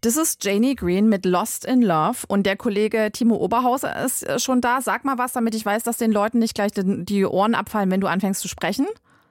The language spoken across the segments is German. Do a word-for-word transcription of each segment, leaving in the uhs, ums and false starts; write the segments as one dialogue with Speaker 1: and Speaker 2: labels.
Speaker 1: Das ist Janie Green mit Lost in Love und der Kollege Timo Oberhauser ist schon da. Sag mal was, damit ich weiß, dass den Leuten nicht gleich die Ohren abfallen, wenn du anfängst zu sprechen.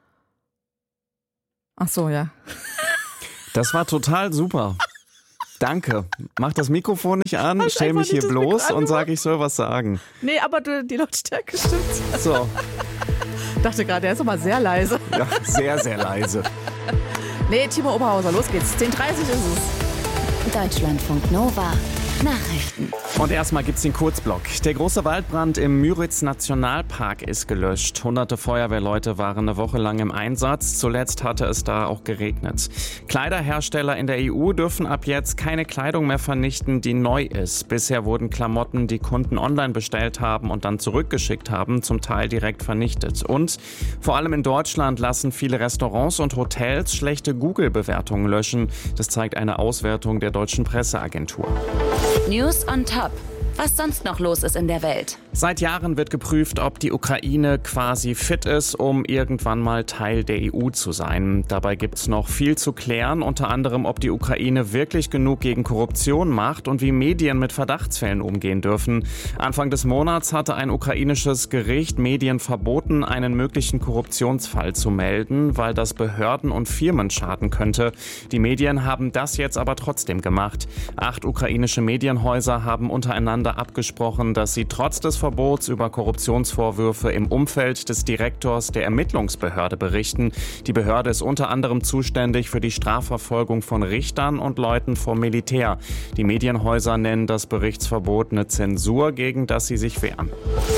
Speaker 1: Ach so, ja.
Speaker 2: Das war total super. Danke. Mach das Mikrofon nicht an,
Speaker 1: Hast
Speaker 2: stell mich hier bloß und sag,
Speaker 1: ich
Speaker 2: ich soll was sagen.
Speaker 1: Nee, aber du, die Lautstärke stimmt.
Speaker 2: So.
Speaker 1: Ich dachte gerade, der ist aber sehr leise.
Speaker 2: Ja, sehr, sehr leise.
Speaker 1: Nee, Timo Oberhauser, los geht's. zehn Uhr dreißig ist es.
Speaker 3: Deutschlandfunk Nova. Nachrichten.
Speaker 2: Und erstmal gibt's den Kurzblock. Der große Waldbrand im Müritz-Nationalpark ist gelöscht. Hunderte Feuerwehrleute waren eine Woche lang im Einsatz. Zuletzt hatte es da auch geregnet. Kleiderhersteller in der E U dürfen ab jetzt keine Kleidung mehr vernichten, die neu ist. Bisher wurden Klamotten, die Kunden online bestellt haben und dann zurückgeschickt haben, zum Teil direkt vernichtet. Und vor allem in Deutschland lassen viele Restaurants und Hotels schlechte Google-Bewertungen löschen. Das zeigt eine Auswertung der deutschen Presseagentur.
Speaker 3: News on Top. Was sonst noch los ist in der Welt.
Speaker 2: Seit Jahren wird geprüft, ob die Ukraine quasi fit ist, um irgendwann mal Teil der E U zu sein. Dabei gibt es noch viel zu klären, unter anderem, ob die Ukraine wirklich genug gegen Korruption macht und wie Medien mit Verdachtsfällen umgehen dürfen. Anfang des Monats hatte ein ukrainisches Gericht Medien verboten, einen möglichen Korruptionsfall zu melden, weil das Behörden und Firmen schaden könnte. Die Medien haben das jetzt aber trotzdem gemacht. Acht ukrainische Medienhäuser haben untereinander abgesprochen, dass sie trotz des Verbots über Korruptionsvorwürfe im Umfeld des Direktors der Ermittlungsbehörde berichten. Die Behörde ist unter anderem zuständig für die Strafverfolgung von Richtern und Leuten vom Militär. Die Medienhäuser nennen das Berichtsverbot eine Zensur, gegen das sie sich wehren.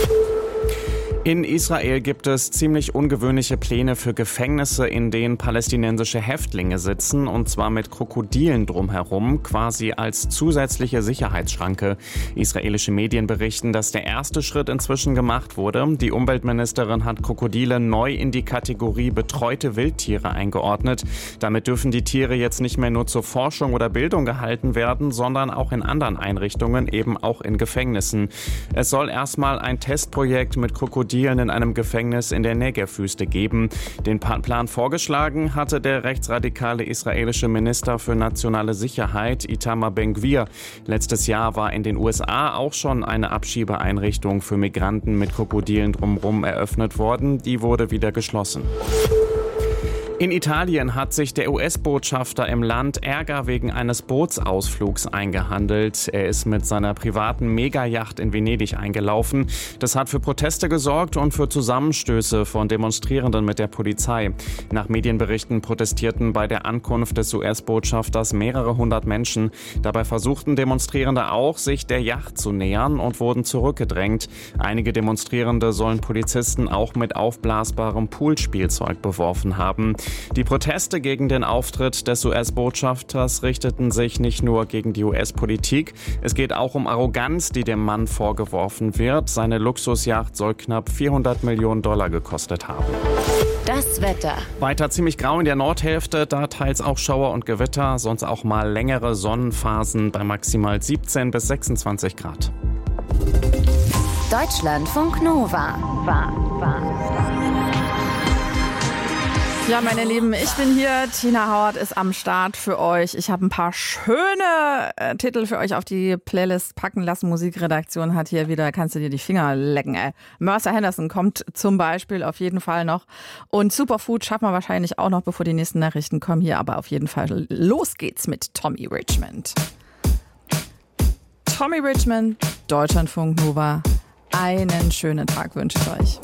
Speaker 2: In Israel gibt es ziemlich ungewöhnliche Pläne für Gefängnisse, in denen palästinensische Häftlinge sitzen, und zwar mit Krokodilen drumherum, quasi als zusätzliche Sicherheitsschranke. Israelische Medien berichten, dass der erste Schritt inzwischen gemacht wurde. Die Umweltministerin hat Krokodile neu in die Kategorie betreute Wildtiere eingeordnet. Damit dürfen die Tiere jetzt nicht mehr nur zur Forschung oder Bildung gehalten werden, sondern auch in anderen Einrichtungen, eben auch in Gefängnissen. Es soll erstmal ein Testprojekt mit Krokodilen in einem Gefängnis in der Negev-Wüste geben. Den Plan vorgeschlagen hatte der rechtsradikale israelische Minister für nationale Sicherheit Itamar Ben-Gvir. Letztes Jahr war in den U S A auch schon eine Abschiebeeinrichtung für Migranten mit Krokodilen drumherum eröffnet worden. Die wurde wieder geschlossen. In Italien hat sich der U S-Botschafter im Land Ärger wegen eines Bootsausflugs eingehandelt. Er ist mit seiner privaten Megayacht in Venedig eingelaufen. Das hat für Proteste gesorgt und für Zusammenstöße von Demonstrierenden mit der Polizei. Nach Medienberichten protestierten bei der Ankunft des U S-Botschafters mehrere hundert Menschen. Dabei versuchten Demonstrierende auch, sich der Yacht zu nähern und wurden zurückgedrängt. Einige Demonstrierende sollen Polizisten auch mit aufblasbarem Poolspielzeug beworfen haben. Die Proteste gegen den Auftritt des U S-Botschafters richteten sich nicht nur gegen die U S-Politik. Es geht auch um Arroganz, die dem Mann vorgeworfen wird. Seine Luxusjacht soll knapp vierhundert Millionen Dollar gekostet haben.
Speaker 3: Das Wetter.
Speaker 2: Weiter ziemlich grau in der Nordhälfte, da teils auch Schauer und Gewitter, sonst auch mal längere Sonnenphasen bei maximal siebzehn bis sechsundzwanzig Grad.
Speaker 3: Deutschlandfunk Nova. War, war.
Speaker 1: Ja, meine Lieben, ich bin hier. Tina Howard ist am Start für euch. Ich habe ein paar schöne äh, Titel für euch auf die Playlist packen lassen. Musikredaktion hat hier wieder, kannst du dir die Finger lecken, ey. Mercer Henderson kommt zum Beispiel auf jeden Fall noch. Und Superfood schaffen wir wahrscheinlich auch noch, bevor die nächsten Nachrichten kommen hier. Aber auf jeden Fall los geht's mit Tommy Richmond. Tommy Richmond, Deutschlandfunk Nova. Einen schönen Tag wünsche ich euch.